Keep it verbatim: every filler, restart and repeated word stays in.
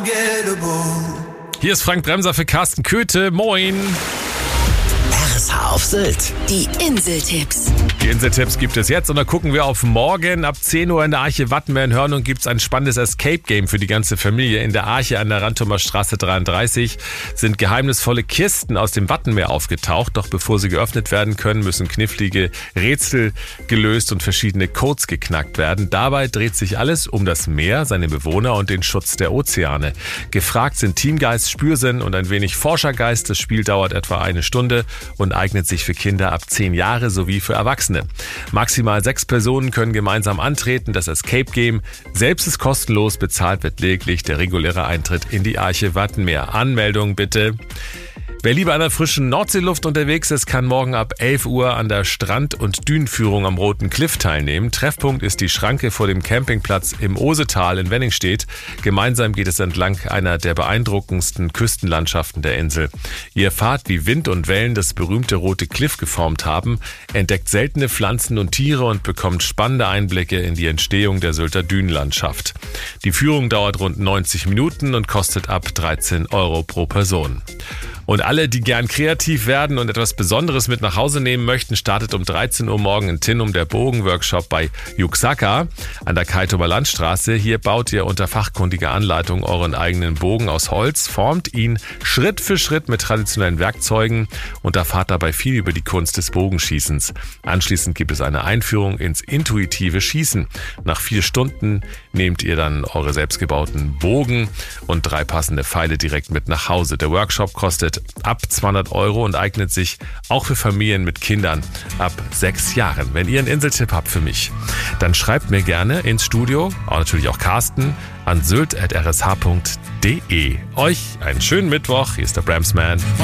Hier ist Frank Bremser für Carsten Köthe. Moin. R S H auf Sylt. Die Inseltipps. Die Inseltipps gibt es jetzt und dann gucken wir auf morgen. Ab zehn Uhr in der Arche Wattenmeer in Hörnum gibt es ein spannendes Escape-Game für die ganze Familie. In der Arche an der Rantumer Straße dreiunddreißig sind geheimnisvolle Kisten aus dem Wattenmeer aufgetaucht. Doch bevor sie geöffnet werden können, müssen knifflige Rätsel gelöst und verschiedene Codes geknackt werden. Dabei dreht sich alles um das Meer, seine Bewohner und den Schutz der Ozeane. Gefragt sind Teamgeist, Spürsinn und ein wenig Forschergeist. Das Spiel dauert etwa eine Stunde und eignet sich für Kinder ab zehn Jahre sowie für Erwachsene. Maximal sechs Personen können gemeinsam antreten. Das Escape Game selbst ist kostenlos, bezahlt wird lediglich der reguläre Eintritt in die Arche Wattenmeer. Anmeldung bitte. Wer lieber an der frischen Nordseeluft unterwegs ist, kann morgen ab elf Uhr an der Strand- und Dünenführung am Roten Kliff teilnehmen. Treffpunkt ist die Schranke vor dem Campingplatz im Osetal in Wenningstedt. Gemeinsam geht es entlang einer der beeindruckendsten Küstenlandschaften der Insel. Ihr erfahrt, wie Wind und Wellen das berühmte Rote Kliff geformt haben, entdeckt seltene Pflanzen und Tiere und bekommt spannende Einblicke in die Entstehung der Sylter Dünenlandschaft. Die Führung dauert rund neunzig Minuten und kostet ab dreizehn Euro pro Person. Und alle, die gern kreativ werden und etwas Besonderes mit nach Hause nehmen möchten, startet um dreizehn Uhr morgen in Tinnum der Bogenworkshop bei Juxaka an der Kaitumer Landstraße. Hier baut ihr unter fachkundiger Anleitung euren eigenen Bogen aus Holz, formt ihn Schritt für Schritt mit traditionellen Werkzeugen und erfahrt dabei viel über die Kunst des Bogenschießens. Anschließend gibt es eine Einführung ins intuitive Schießen. Nach vier Stunden nehmt ihr dann eure selbstgebauten Bogen und drei passende Pfeile direkt mit nach Hause. Der Workshop kostet ab zweihundert Euro und eignet sich auch für Familien mit Kindern ab sechs Jahren. Wenn ihr einen Inseltipp habt für mich, dann schreibt mir gerne ins Studio, auch natürlich auch Carsten, an sylt at r s h punkt d e. Euch einen schönen Mittwoch. Hier ist der Bramsman.